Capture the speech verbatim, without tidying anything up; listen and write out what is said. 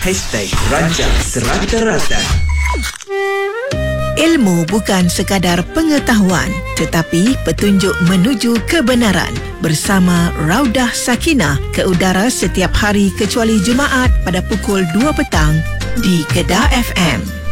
Hashtag Rancang Serata-Rata. Ilmu bukan sekadar pengetahuan, tetapi petunjuk menuju kebenaran. Bersama Raudah Sakinah ke udara setiap hari kecuali Jumaat pada pukul dua petang di Kedah F M.